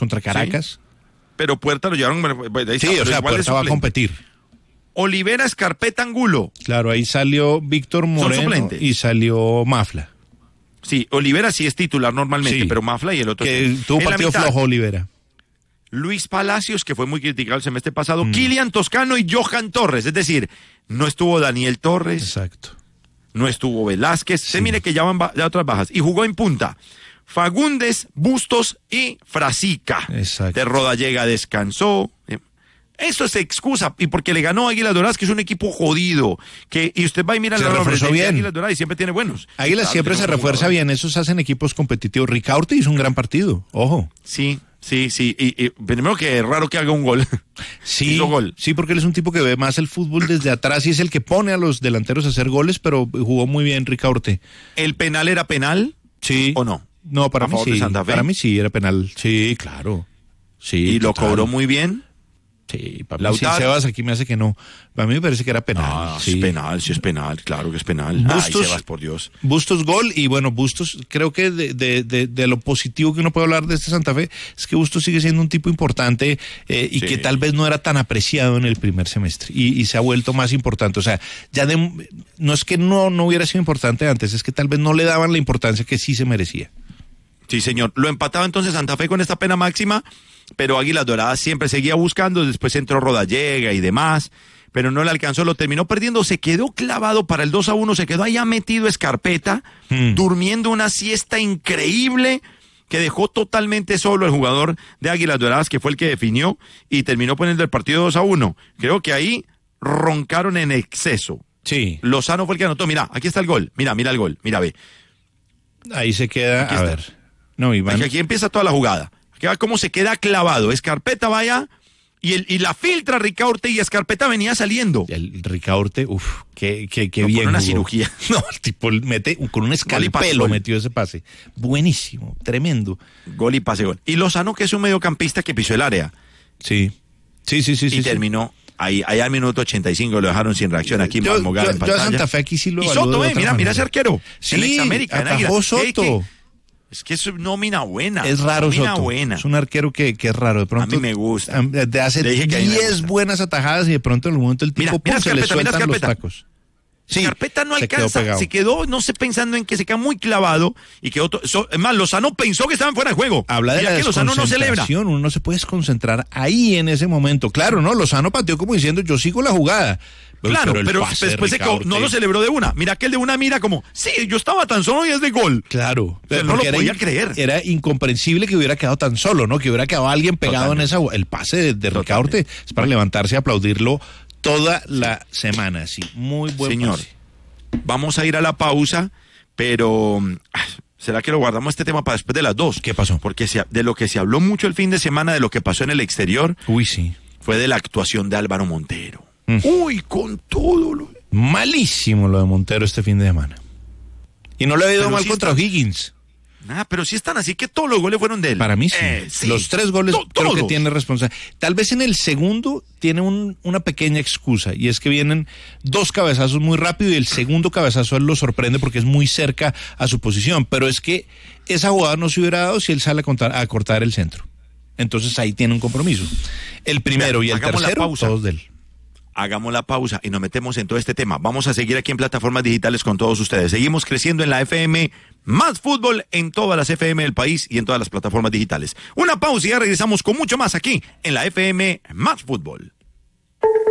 contra Caracas. Sí. Pero Puerta lo llevaron... Sí, o sea, Puerta va a competir. Olivera, Escarpeta, Angulo. Claro, ahí salió Víctor Moreno y salió Mafla. Sí, Olivera sí es titular normalmente, sí, pero Mafla y el otro... Que tuvo partido flojo Olivera. Luis Palacios, que fue muy criticado el semestre pasado, Kilian Toscano y Johan Torres. Es decir, no estuvo Daniel Torres. Exacto. No estuvo Velázquez. Sí. Se mire que ya van ya otras bajas. Y jugó en punta Fagundes, Bustos y Frasica. Exacto. De Rodallega descansó. Eso es excusa, y porque le ganó Águilas Doradas, que es un equipo jodido, y usted va y mira la reforzó bien. Águilas Doradas y siempre tiene buenos. Águilas siempre se refuerza bien, esos hacen equipos competitivos. Ricaurte hizo un gran partido, ojo. Sí, y primero que es raro que haga un gol. Sí, hizo gol. Sí, porque él es un tipo que ve más el fútbol desde atrás y es el que pone a los delanteros a hacer goles, pero jugó muy bien Ricaurte. ¿El penal era penal? Sí. ¿O no? No, para mí sí. Para mí sí era penal. Sí, claro. Sí. ¿Y lo cobró muy bien? Sí, para mí sí, Sebas aquí me hace que no. Para mí me parece que era penal. Ah, sí. Es penal, claro que es penal. Bustos, ay, Sebas, por Dios. Bustos gol, y bueno, Bustos, creo que de lo positivo que uno puede hablar de este Santa Fe es que Bustos sigue siendo un tipo importante y que tal vez no era tan apreciado en el primer semestre y se ha vuelto más importante. O sea, ya no es que no hubiera sido importante antes, es que tal vez no le daban la importancia que sí se merecía. Sí, señor. Lo empataba entonces Santa Fe con esta pena máxima, pero Águilas Doradas siempre seguía buscando, después entró Rodallega y demás, pero no le alcanzó, lo terminó perdiendo, se quedó clavado para el 2-1, se quedó allá metido Escarpeta, durmiendo una siesta increíble que dejó totalmente solo al jugador de Águilas Doradas, que fue el que definió y terminó poniendo el partido 2-1. Creo que ahí roncaron en exceso. Sí. Lozano fue el que anotó, mira, aquí está el gol, mira el gol, mira, ve. Ahí se queda, a ver. No, Iván. Aquí empieza toda la jugada. Aquí va cómo se queda clavado. Escarpeta vaya y la filtra Ricaurte y Escarpeta venía saliendo. El Ricaurte, qué no, bien. Con una cirugía. No, el tipo mete con un escalpelo metió ese pase. Buenísimo, tremendo. Gol y pase, gol. Y Lozano, que es un mediocampista que pisó el área. Sí. Y terminó. Ahí al minuto 85 lo dejaron sin reacción. Aquí yo a Santa Fe aquí sí lo evalúo. Y Soto, mira ese arquero. Sí, el ex-América. Atajó Soto. Es que es nómina buena. Es raro nómina Soto. Buena. Es un arquero que es raro. De pronto, a mí me gusta. De hace 10 buenas atajadas y de pronto en el momento el tipo se le sueltan los tacos. Sí, Escarpeta no alcanza, se quedó, no sé, pensando en que se queda muy clavado y que otro, es más, Lozano pensó que estaban fuera de juego. Habla de la desconcentración, uno no se puede desconcentrar ahí en ese momento. Claro, ¿no? Lozano pateó como diciendo, yo sigo la jugada. Claro, pero después no lo celebró de una. Mira que el de una mira como, sí, yo estaba tan solo y es de gol. Claro. Pero no lo podía creer. Era incomprensible que hubiera quedado tan solo, ¿no? Que hubiera quedado alguien pegado en esa... El pase de Ricaurte es para levantarse y aplaudirlo toda la semana, sí. Muy buen señor. Pase. Vamos a ir a la pausa, pero... ¿será que lo guardamos este tema para después de las 2? ¿Qué pasó? Porque de lo que se habló mucho el fin de semana, de lo que pasó en el exterior... Uy, sí. Fue de la actuación de Álvaro Montero. Uy, con todo. Malísimo lo de Montero este fin de semana. Y no le ha ido mal contra O'Higgins. Pero sí están así que todos los goles fueron de él. Para mí sí. Sí. Los 3 goles creo que tiene responsabilidad. Tal vez en el segundo tiene una pequeña excusa, y es que vienen 2 cabezazos muy rápido y el segundo cabezazo él lo sorprende porque es muy cerca a su posición. Pero es que esa jugada no se hubiera dado si él sale a cortar el centro. Entonces ahí tiene un compromiso. El primero y el tercero, todos de él. Hagamos la pausa y nos metemos en todo este tema. Vamos a seguir aquí en plataformas digitales con todos ustedes. Seguimos creciendo en la FM Más Fútbol, en todas las FM del país y en todas las plataformas digitales. Una pausa y ya regresamos con mucho más aquí en la FM Más Fútbol.